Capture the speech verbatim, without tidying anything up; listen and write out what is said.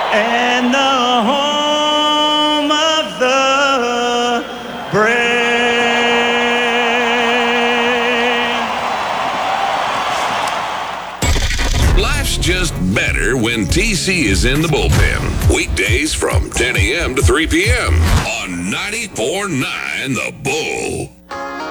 and the home of the brave. Life's just better when T C is in the bullpen. Weekdays from ten a.m. to three p.m. on ninety-four point nine The Bull.